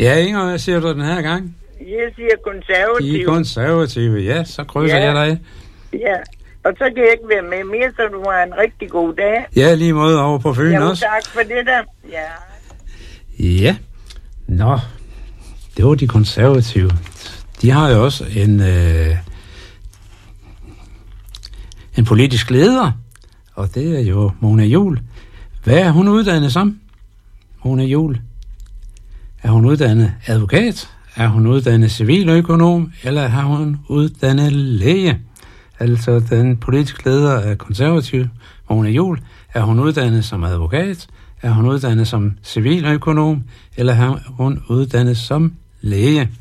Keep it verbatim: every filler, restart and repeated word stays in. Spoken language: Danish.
Ja, Inger, hvad siger du den her gang? Jeg siger konservative. De er konservative, ja, så krydser ja. jeg dig. Ja, og så kan jeg ikke være med mere, så du har en rigtig god dag. Ja, lige måde over på Fyn ja, også. tak for det der. Ja. Ja, nå, det var de konservative. De har jo også en, øh, en politisk leder, og det er jo Mona Juul. Hvad er hun uddannet som? Mona Juul. Er hun uddannet advokat? Er hun uddannet civiløkonom? Eller har hun uddannet læge? Altså den politiske leder af konservativ, Mona Juul. Er hun uddannet som advokat? Er hun uddannet som civiløkonom? Eller har hun uddannet som læge?